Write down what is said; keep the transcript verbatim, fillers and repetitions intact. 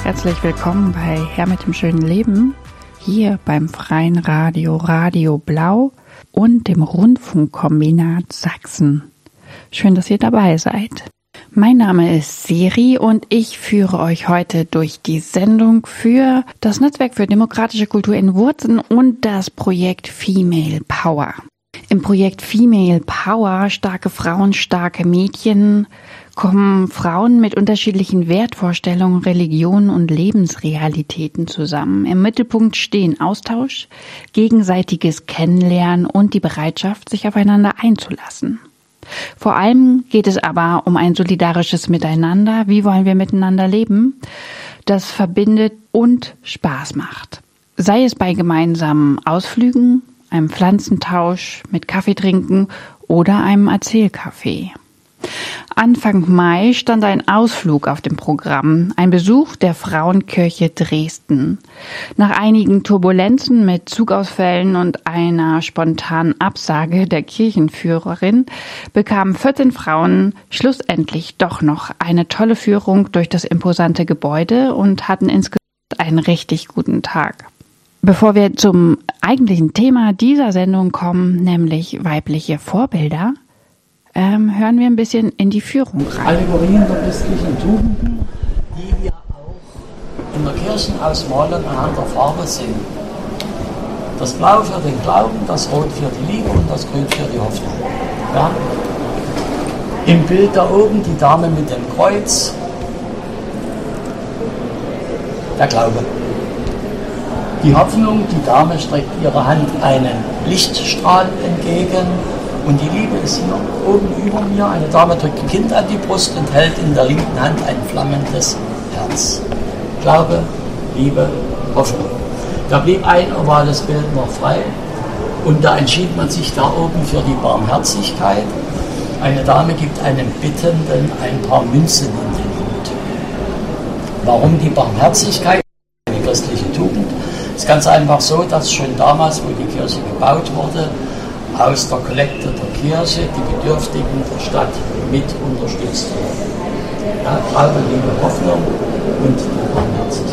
herzlich willkommen bei Herr mit dem schönen Leben, hier beim Freien Radio Radio Blau und dem Rundfunkkombinat Sachsen. Schön, dass ihr dabei seid. Mein Name ist Siri und ich führe euch heute durch die Sendung für das Netzwerk für demokratische Kultur in Wurzen und das Projekt Female Power. Im Projekt Female Power, starke Frauen, starke Mädchen, kommen Frauen mit unterschiedlichen Wertvorstellungen, Religionen und Lebensrealitäten zusammen. Im Mittelpunkt stehen Austausch, gegenseitiges Kennenlernen und die Bereitschaft, sich aufeinander einzulassen. Vor allem geht es aber um ein solidarisches Miteinander. Wie wollen wir miteinander leben? Das verbindet und Spaß macht. Sei es bei gemeinsamen Ausflügen, einem Pflanzentausch mit Kaffee trinken oder einem Erzählcafé. Anfang Mai stand ein Ausflug auf dem Programm, ein Besuch der Frauenkirche Dresden. Nach einigen Turbulenzen mit Zugausfällen und einer spontanen Absage der Kirchenführerin bekamen vierzehn Frauen schlussendlich doch noch eine tolle Führung durch das imposante Gebäude und hatten insgesamt einen richtig guten Tag. Bevor wir zum eigentlichen Thema dieser Sendung kommen, nämlich weibliche Vorbilder, ähm, hören wir ein bisschen in die Führung rein. Allegorien der christlichen Tugenden, die wir auch in der Kirchenausmalung anhand der Farbe sehen. Das Blau für den Glauben, das Rot für die Liebe und das Grün für die Hoffnung. Ja? Im Bild da oben die Dame mit dem Kreuz, der Glaube. Die Hoffnung, die Dame streckt ihre Hand einen Lichtstrahl entgegen und die Liebe ist hier oben über mir. Eine Dame drückt ein Kind an die Brust und hält in der linken Hand ein flammendes Herz. Glaube, Liebe, Hoffnung. Da blieb ein ovales Bild noch frei und da entschied man sich da oben für die Barmherzigkeit. Eine Dame gibt einem Bittenden ein paar Münzen in den Mund. Warum die Barmherzigkeit? Eine christliche Tugend. Es ist ganz einfach so, dass schon damals, wo die Kirche gebaut wurde, aus der Kollekte der Kirche die Bedürftigen der Stadt mit unterstützt wurden. Ja, Glaube, Liebe, Hoffnung und die